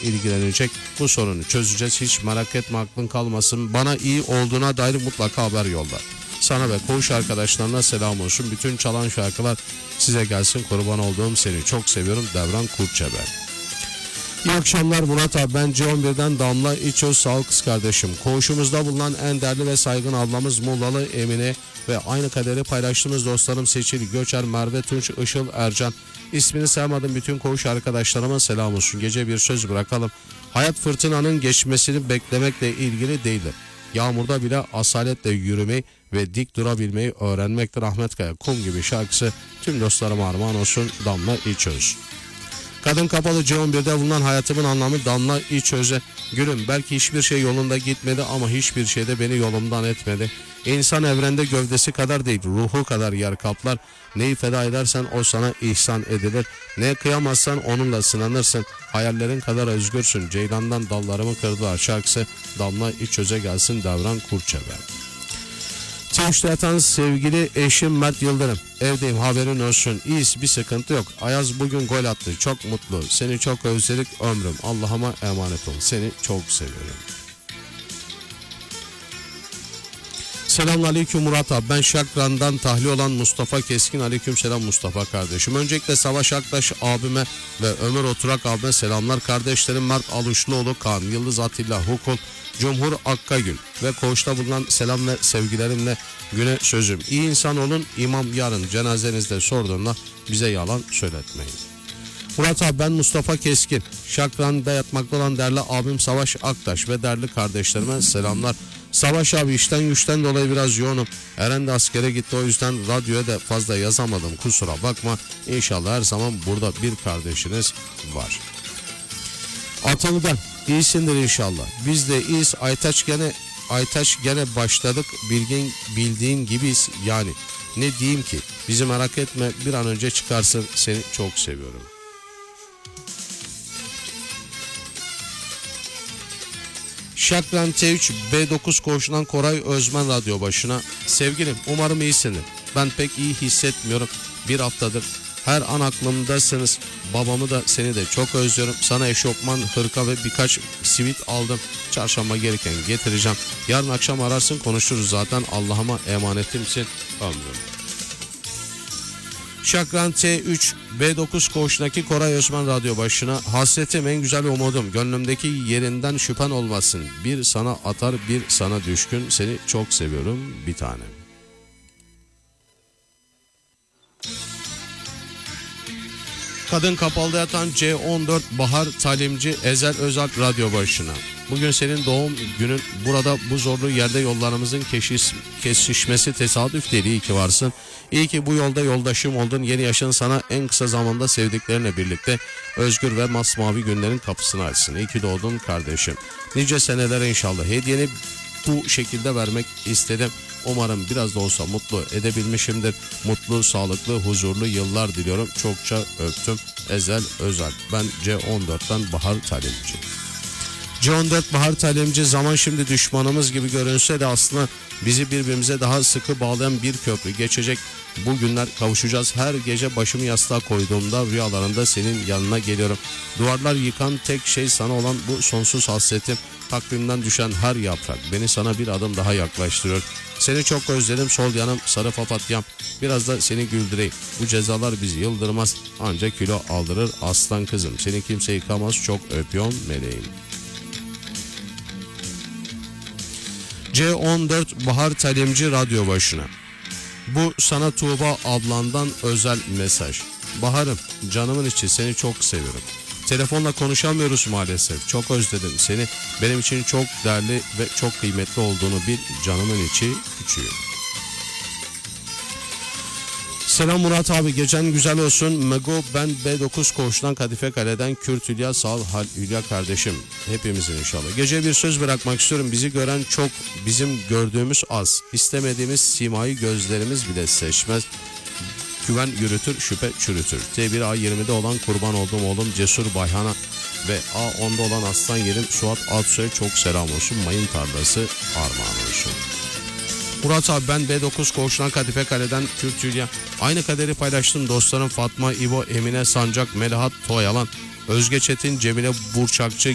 ilgilenecek. Bu sorunu çözeceğiz. Hiç merak etme, aklın kalmasın. Bana iyi olduğuna dair mutlaka haber yolla. Sana ve koğuş arkadaşlarına selam olsun. Bütün çalan şarkılar size gelsin. Kurban olduğum seni çok seviyorum. Devran Kurtçebe. İyi akşamlar Murat abi, ben C11'den Damla İçöz, sağ ol kız kardeşim. Koğuşumuzda bulunan en değerli ve saygın ablamız Muğlalı Emine ve aynı kaderi paylaştığımız dostlarım Seçil, Göçer, Merve, Tunç, Işıl, Ercan. İsmini saymadığım bütün koğuş arkadaşlarıma selam olsun. Gece bir söz bırakalım. Hayat fırtınanın geçmesini beklemekle ilgili değildir. Yağmurda bile asaletle yürümeyi ve dik durabilmeyi öğrenmektir. Ahmet Kaya Kum gibi şarkısı tüm dostlarıma armağan olsun. Damla İçöz. Kadın Kapalı C11'de bulunan hayatımın anlamı Damla İçöz'e. Gülüm, belki hiçbir şey yolunda gitmedi ama hiçbir şey de beni yolumdan etmedi. İnsan evrende gövdesi kadar değil, ruhu kadar yer kaplar. Neyi feda edersen o sana ihsan edilir. Neye kıyamazsan onunla sınanırsın. Hayallerin kadar özgürsün. Ceylandan dallarımı kırdılar şarkısı Damla İçöz'e gelsin. Devran Kurtçebe. Twitch'te yatan sevgili eşim Mert Yıldırım. Evdeyim, haberin olsun. İyiyiz, bir sıkıntı yok. Ayaz bugün gol attı. Çok mutlu. Seni çok özledik ömrüm. Allah'ıma emanet ol. Seni çok seviyorum. Selamünaleyküm Murat abi. Ben Şakran'dan tahliye olan Mustafa Keskin. Aleykümselam Mustafa kardeşim. Öncelikle Savaş Aktaş abime ve Ömer Oturak abime selamlar. Kardeşlerim Mert Aluşluoğlu, Kaan Yıldız, Atilla Hukul, Cumhur Akkagül ve koğuşta bulunan selam ve sevgilerimle güne sözüm. İyi insan olun, imam yarın cenazenizde sorduğunda bize yalan söyletmeyin. Murat abi, ben Mustafa Keskin. Şakran'da yatmakta olan değerli abim Savaş Aktaş ve değerli kardeşlerime selamlar. Savaş abi, işten güçten dolayı biraz yoğunum. Eren de askere gitti, o yüzden radyoya da fazla yazamadım, kusura bakma. İnşallah her zaman burada bir kardeşiniz var. Atalı'dan iyisindir inşallah. Biz de iyiyiz. Aytaç gene başladık. Bildiğin gibiyiz yani. Ne diyeyim ki? Bizi merak etme, bir an önce çıkarsın. Seni çok seviyorum. Şakran T3 B9 koğuşundan Koray Özmen radyo başına. Sevgilim, umarım iyisindir. Ben pek iyi hissetmiyorum. Bir haftadır her an aklımdasınız. Babamı da seni de çok özlüyorum. Sana eşofman, hırka ve birkaç sivit aldım. Çarşamba gereken getireceğim. Yarın akşam ararsın, konuşuruz zaten. Allah'ıma emanetimsin ömrüm. Şakran T3 B9 koğuşundaki Koray Özmen radyo başına. Hasretim en güzel umudum. Gönlümdeki yerinden şüphen olmasın. Bir sana atar, bir sana düşkün. Seni çok seviyorum bir tanem. Kadın Kapalı'da yatan C14 Bahar Talimci Ezel Özal radyo başına. Bugün senin doğum günün. Burada bu zorlu yerde yollarımızın kesişmesi tesadüf değil. İyi ki varsın. İyi ki bu yolda yoldaşım oldun. Yeni yaşın sana en kısa zamanda sevdiklerinle birlikte özgür ve masmavi günlerin kapısını açsın. İyi ki doğdun kardeşim. Nice seneler inşallah. Hediyeni bu şekilde vermek istedim. Umarım biraz da olsa mutlu edebilmişimdir. Mutlu, sağlıklı, huzurlu yıllar diliyorum. Çokça öptüm. Ezel Özel. Ben C14'ten Bahar Talimci. C14 Bahar Talimci, zaman şimdi düşmanımız gibi görünse de aslında bizi birbirimize daha sıkı bağlayan bir köprü. Geçecek bu günler, kavuşacağız. Her gece başımı yastığa koyduğumda rüyalarında senin yanına geliyorum. Duvarlar yıkan tek şey sana olan bu sonsuz hasretim. Takvimden düşen her yaprak beni sana bir adım daha yaklaştırıyor. Seni çok özledim sol yanım sarı papatyam. Biraz da seni güldüreyim. Bu cezalar bizi yıldırmaz, ancak kilo aldırır aslan kızım. Seni kimse yıkamaz, çok öpüyorum meleğim. C14 Bahar Talimci radyo başına. Bu sana Tuğba ablandan özel mesaj. Baharım, canımın içi, seni çok seviyorum. Telefonla konuşamıyoruz maalesef. Çok özledim seni. Benim için çok değerli ve çok kıymetli olduğunu bil. Canımın içi küçüğüm. Selam Murat abi, gecen güzel olsun. Mego, ben B9 koğuşundan Kadife Kale'den Kürt Hülya, sağ ol Hülya kardeşim. Hepimizin inşallah. Gece bir söz bırakmak istiyorum. Bizi gören çok, bizim gördüğümüz az. İstemediğimiz simayı gözlerimiz bile seçmez. Güven yürütür, şüphe çürütür. T1 A20'de olan kurban olduğum oğlum Cesur Bayhan'a ve A10'da olan aslan yerim Suat Altuğ'a çok selam olsun. Mayın tarlası armağan olsun. Murat abi, ben B9 koğuşundan Kadife Kale'den Kürt Hülya. Aynı kaderi paylaştım dostlarım Fatma, İbo, Emine Sancak, Melahat Toyalan, Özge Çetin, Cemile Burçakçı,